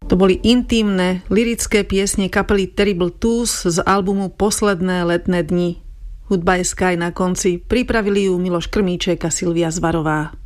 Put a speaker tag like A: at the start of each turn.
A: To boli intímne, lyrické piesne kapely Terrible Twos z albumu Posledné letné dni. Hudba je Sky na konci. Pripravili ju Miloš Krmíček a Silvia Zvarová.